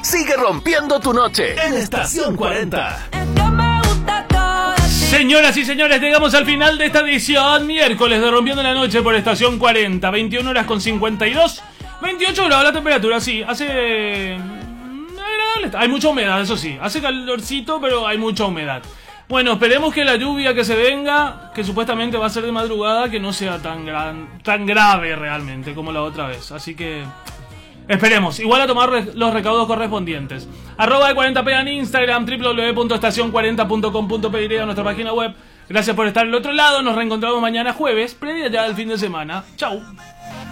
Sigue rompiendo tu noche en Estación 40. Señoras y señores, llegamos al final de esta edición miércoles de Rompiendo la Noche por Estación 40. 21 horas con 52. 28 grados la temperatura, sí. Hace... Hay mucha humedad, eso sí. Hace calorcito, pero hay mucha humedad. Bueno, esperemos que la lluvia que se venga, que supuestamente va a ser de madrugada, que no sea tan grave realmente como la otra vez. Así que esperemos. Igual a tomar los recaudos correspondientes. @ de 40p en Instagram, www.estacion40.com.py a nuestra página web. Gracias por estar al otro lado. Nos reencontramos mañana jueves, previa ya del fin de semana. Chau.